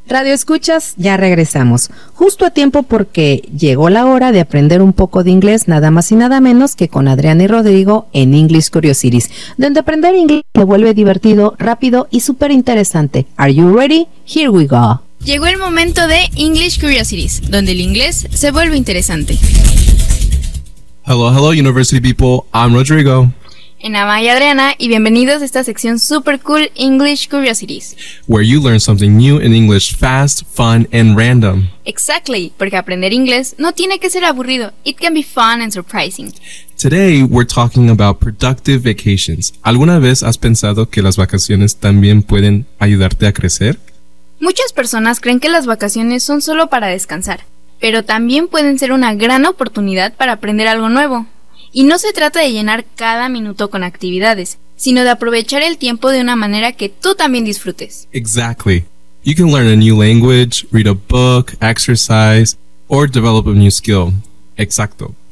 Radio Escuchas, ya regresamos, justo a tiempo porque llegó la hora de aprender un poco de inglés, nada más y nada menos que con Adriana y Rodrigo en English Curiosities, donde aprender inglés se vuelve divertido, rápido y súper interesante. Are you ready? Here we go. Llegó el momento de English Curiosities, donde el inglés se vuelve interesante. Hello, University people. I'm Rodrigo. En Amaya Adriana y bienvenidos a esta sección super cool English Curiosities. Where you learn something new in English fast, fun, and random. Exactly, porque aprender inglés no tiene que ser aburrido. It can be fun and surprising. Today we're talking about productive vacations. ¿Alguna vez has pensado que las vacaciones también pueden ayudarte a crecer? Muchas personas creen que las vacaciones son solo para descansar, pero también pueden ser una gran oportunidad para aprender algo nuevo. Y no se trata de llenar cada minuto con actividades, sino de aprovechar el tiempo de una manera que tú también disfrutes. Exactly. You can learn a new language, read a book, exercise, or develop a new skill. Exacto.